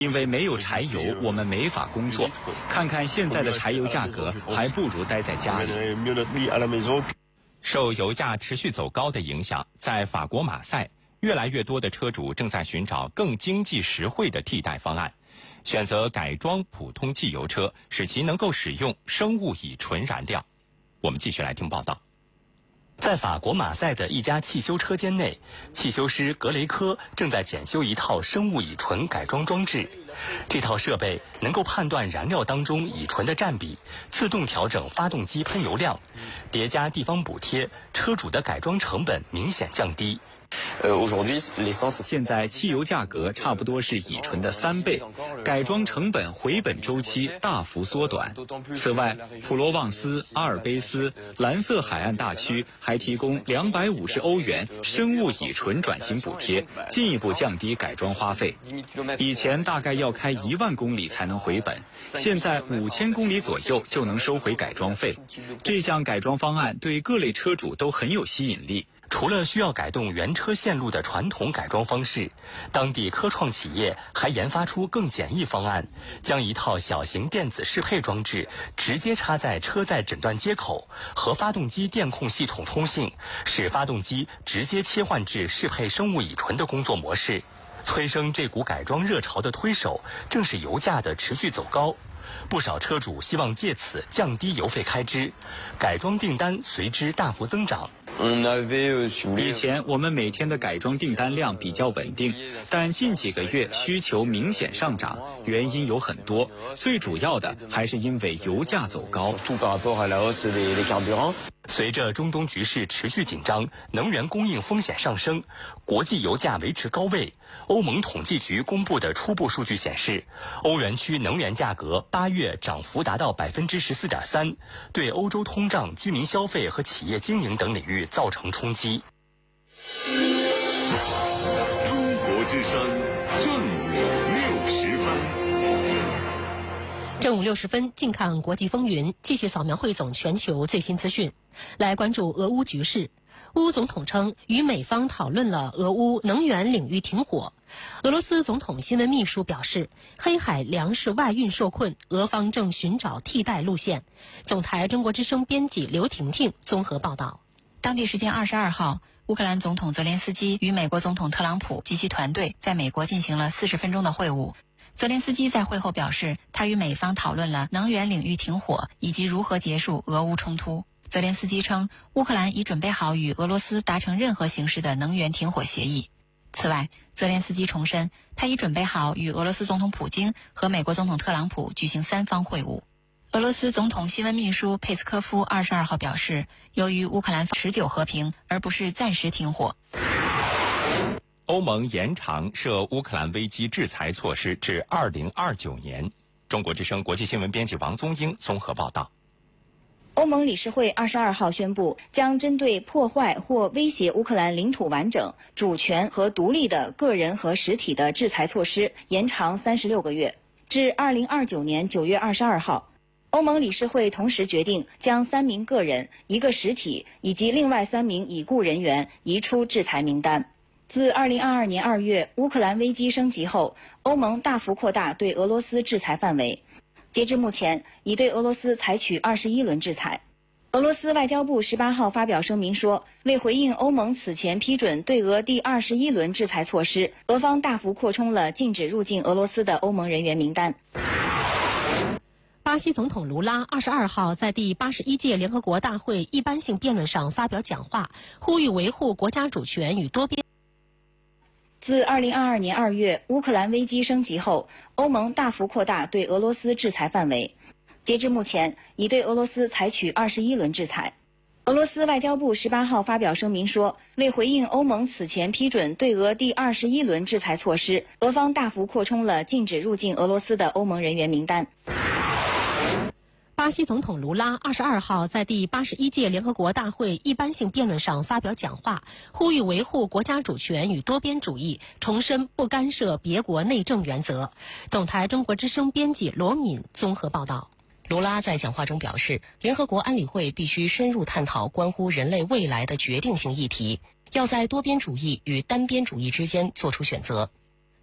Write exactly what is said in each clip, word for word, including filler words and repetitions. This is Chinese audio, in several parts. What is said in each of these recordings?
因为没有柴油，我们没法工作。看看现在的柴油价格，还不如待在家里。 受油价持续走高的影响，在法国马赛，越来越多的车主正在寻找更经济实惠的替代方案，选择改装普通汽油车，使其能够使用生物乙醇燃料。我们继续来听报道。 在法国马赛的一家汽修车间内，汽修师格雷科正在检修一套生物乙醇改装装置。这套设备能够判断燃料当中乙醇的占比，自动调整发动机喷油量，叠加地方补贴，车主的改装成本明显降低。 现在汽油价格差不多是乙醇的三倍，改装成本回本周期大幅缩短。此外，普罗旺斯、阿尔卑斯、蓝色海岸大区还提供两百五十欧元生物乙醇转型补贴，进一步降低改装花费。以前大概要开一万公里才能回本，现在五千公里左右就能收回改装费。这项改装方案对各类车主都很有吸引力。 除了需要改动原车线路的传统改装方式，当地科创企业还研发出更简易方案，将一套小型电子适配装置直接插在车载诊断接口，和发动机电控系统通信，使发动机直接切换至适配生物乙醇的工作模式。催生这股改装热潮的推手，正是油价的持续走高。不少车主希望借此降低油费开支，改装订单随之大幅增长。 以前我们每天的改装订单量比较稳定，但近几个月需求明显上涨，原因有很多，最主要的还是因为油价走高。 随着中东局势持续紧张，能源供应风险上升，国际油价维持高位。欧盟统计局公布的初步数据显示，欧元区能源价格八月涨幅达到百分之十四点三，对欧洲通胀、居民消费和企业经营等领域造成冲击。 中国之声正午六十分。 正午六十分，近看国际风云，继续扫描汇总全球最新资讯。来关注俄乌局势。乌总统称，与美方讨论了俄乌能源领域停火。俄罗斯总统新闻秘书表示，黑海粮食外运受困，俄方正寻找替代路线。总台中国之声编辑刘婷婷综合报道。 当地时间二十二号，乌克兰总统泽连斯基与美国总统特朗普及其团队在美国进行了四十分钟的会晤。泽连斯基在会后表示，他与美方讨论了能源领域停火以及如何结束俄乌冲突。泽连斯基称，乌克兰已准备好与俄罗斯达成任何形式的能源停火协议。此外，泽连斯基重申，他已准备好与俄罗斯总统普京和美国总统特朗普举行三方会晤。俄罗斯总统新闻秘书佩斯科夫二十二号表示，由于乌克兰持久和平，而不是暂时停火。 欧盟延长涉乌克兰危机制裁措施至二零二九年。中国之声国际新闻编辑王宗英综合报道。 欧盟理事会二十二号宣布，将针对破坏或威胁乌克兰领土完整、主权和独立的个人和实体的制裁措施延长三十六个月，至二零二九年九月二十二号。欧盟理事会同时决定将三名个人、一个实体以及另外三名已故人员移出制裁名单。自二零二二年二月乌克兰危机升级后，欧盟大幅扩大对俄罗斯制裁范围。截至目前，已对俄罗斯采取二十一轮制裁。俄罗斯外交部十八号发表声明说，为回应欧盟此前批准对俄第二十一轮制裁措施，俄方大幅扩充了禁止入境俄罗斯的欧盟人员名单。 巴西总统卢拉二十二号在第八十一届联合国大会一般性辩论上发表讲话，呼吁维护国家主权与多边。 自二零二二年二月乌克兰危机升级后，欧盟大幅扩大对俄罗斯制裁范围。截至目前，已对俄罗斯采取二十一轮制裁。俄罗斯外交部十八号发表声明说，为回应欧盟此前批准对俄第二十一轮制裁措施，俄方大幅扩充了禁止入境俄罗斯的欧盟人员名单。 巴西总统卢拉二十二号在第八十一届联合国大会一般性辩论上发表讲话，呼吁维护国家主权与多边主义，重申不干涉别国内政原则。总台中国之声编辑罗敏综合报道。 卢拉在讲话中表示，联合国安理会必须深入探讨关乎人类未来的决定性议题，要在多边主义与单边主义之间做出选择。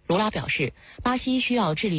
卢拉表示，巴西需要致力